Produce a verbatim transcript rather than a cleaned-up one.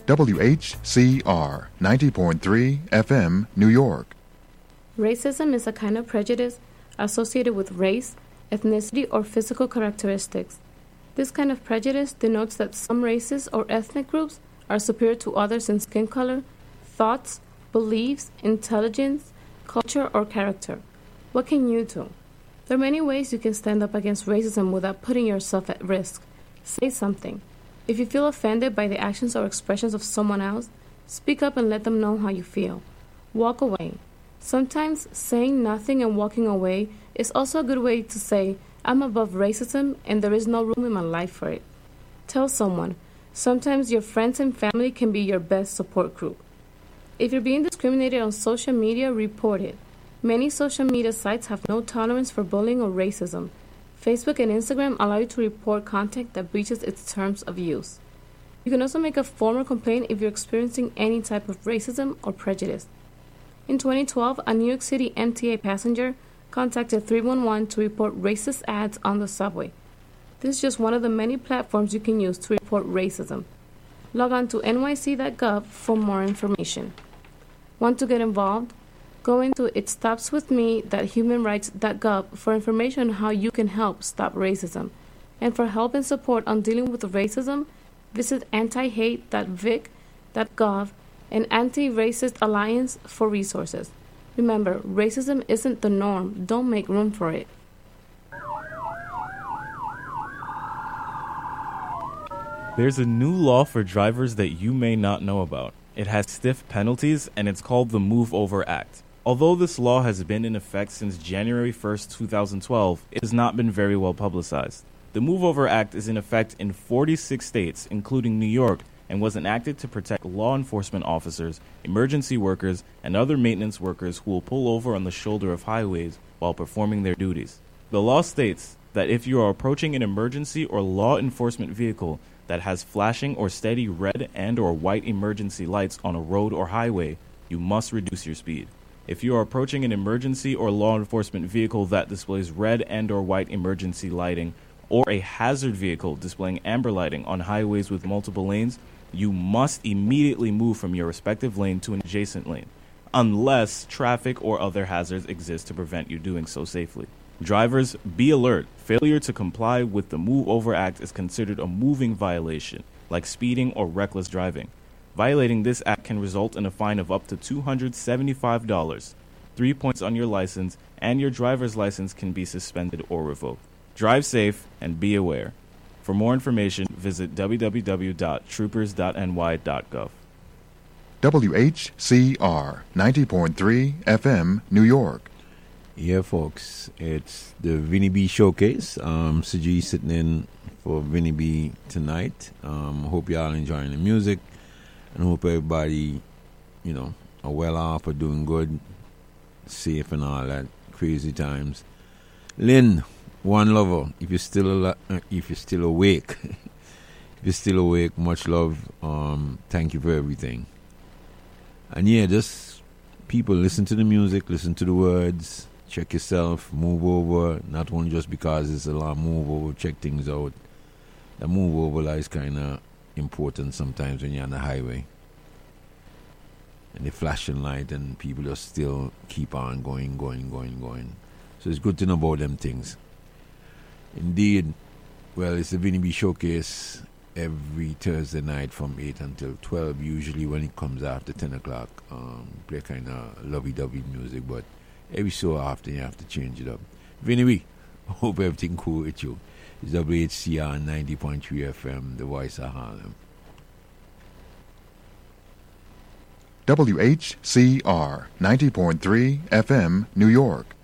W H C R ninety point three F M, New York. Racism is a kind of prejudice associated with race, ethnicity, or physical characteristics. This kind of prejudice denotes that some races or ethnic groups are superior to others in skin color, thoughts, beliefs, intelligence, culture, or character. What can you do? There are many ways you can stand up against racism without putting yourself at risk. Say something. If you feel offended by the actions or expressions of someone else, speak up and let them know how you feel. Walk away. Sometimes saying nothing and walking away is also a good way to say, I'm above racism and there is no room in my life for it. Tell someone. Sometimes your friends and family can be your best support group. If you're being discriminated on social media, report it. Many social media sites have no tolerance for bullying or racism. Facebook and Instagram allow you to report content that breaches its terms of use. You can also make a formal complaint if you're experiencing any type of racism or prejudice. In twenty twelve, a New York City M T A passenger contacted three one one to report racist ads on the subway. This is just one of the many platforms you can use to report racism. Log on to N Y C dot gov for more information. Want to get involved? Go into it stops with me dot human rights dot gov for information on how you can help stop racism. And for help and support on dealing with racism, visit anti hate dot vic dot gov and Anti-Racist Alliance for resources. Remember, racism isn't the norm. Don't make room for it. There's a new law for drivers that you may not know about. It has stiff penalties, and it's called the Move Over Act. Although this law has been in effect since January first, two thousand twelve, it has not been very well publicized. The Move Over Act is in effect in forty-six states, including New York, and was enacted to protect law enforcement officers, emergency workers, and other maintenance workers who will pull over on the shoulder of highways while performing their duties. The law states that if you are approaching an emergency or law enforcement vehicle that has flashing or steady red and or white emergency lights on a road or highway, you must reduce your speed. If you are approaching an emergency or law enforcement vehicle that displays red and or white emergency lighting, or a hazard vehicle displaying amber lighting on highways with multiple lanes, you must immediately move from your respective lane to an adjacent lane, unless traffic or other hazards exist to prevent you doing so safely. Drivers, be alert. Failure to comply with the Move Over Act is considered a moving violation, like speeding or reckless driving. Violating this act can result in a fine of up to two hundred seventy-five dollars, three points on your license, and your driver's license can be suspended or revoked. Drive safe and be aware. For more information, visit w w w dot troopers dot n y dot gov. W H C R ninety point three F M, New York. Yeah, folks, it's the Vinny B Showcase. Um, C G sitting in for Vinny B tonight. Um, hope y'all enjoying the music, and hope everybody, you know, are well off or doing good, safe and all that. Crazy times. Lynn, one lover. If you're still al- if you're still awake, if you're still awake, much love. Um, thank you for everything. And yeah, just people listen to the music, listen to the words. Check yourself, move over, not only just because it's a lot, move over, check things out. The move over is kind of important sometimes when you're on the highway. And the flashing light and people just still keep on going, going, going, going. So it's good to know about them things. Indeed, well, it's the Vinny B Showcase every Thursday night from eight until twelve, usually when it comes after ten o'clock. Um, play kind of lovey-dovey music, but every so often you have to change it up. Vinny B, hope everything cool with you. It's W H C R ninety point three F M, the voice of Harlem. W H C R ninety point three F M, New York.